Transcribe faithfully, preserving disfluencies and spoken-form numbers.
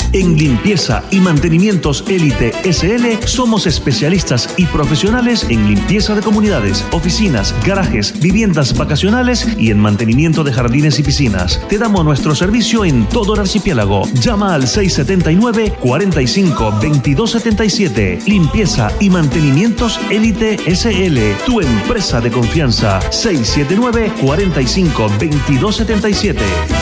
En Limpieza y Mantenimientos Élite S L somos especialistas y profesionales en limpieza de comunidades, oficinas, garajes, viviendas vacacionales y en mantenimiento de jardines y piscinas. Te damos nuestro servicio en todo el archipiélago. Llama al seis siete nueve, cuatro cinco, dos dos siete siete. Limpieza y Mantenimientos Élite S L, tu empresa de confianza. seis siete nueve, cuatro cinco, dos dos siete siete.